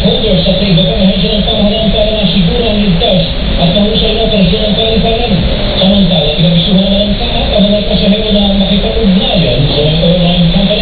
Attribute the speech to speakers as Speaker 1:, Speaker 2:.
Speaker 1: stakeholders sa ibagang ahensya ng pamahalaan para masiguro ang ligtas at mahusay na operasyon ng paliparan. Samantala, pinabisuhan naman ang kaat ang mga pasahero na makipag-ugnayan sa Metro Line Company